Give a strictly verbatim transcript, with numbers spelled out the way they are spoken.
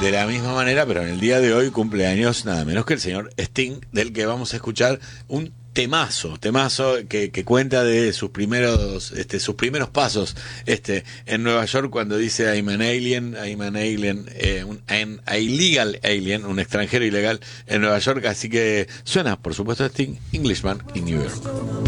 de la misma manera, pero en el día de hoy cumple años nada menos que el señor Sting, del que vamos a escuchar un temazo, temazo que, que cuenta de sus primeros, este, sus primeros pasos, este, en Nueva York cuando dice I'm an alien, I'm an alien, eh, un an illegal alien, un extranjero ilegal en Nueva York, así que suena, por supuesto, Sting, Englishman in New York.